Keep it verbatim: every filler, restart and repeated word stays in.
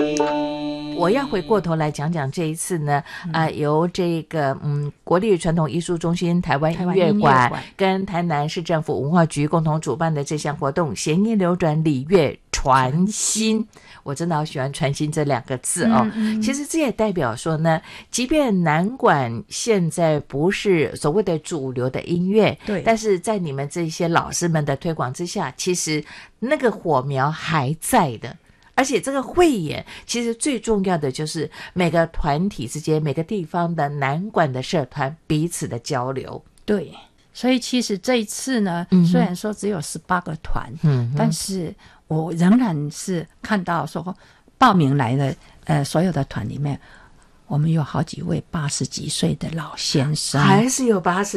我要回过头来讲讲这一次呢，啊、呃，由这个嗯国立传统艺术中心台湾音乐馆跟台南市政府文化局共同主办的这项活动——弦音流转礼乐传新。我真的好喜欢传新这两个字哦。嗯嗯，其实这也代表说呢，即便南管现在不是所谓的主流的音乐，对，但是在你们这些老师们的推广之下，其实那个火苗还在的。而且这个汇演其实最重要的就是每个团体之间，每个地方的南管的社团彼此的交流。 对，所以其实这一次呢，嗯、虽然说只有十八个团，嗯，但是我仍然是看到说报名来的呃所有的团里面，我们有好几位八十几岁的老先生， 还是有八十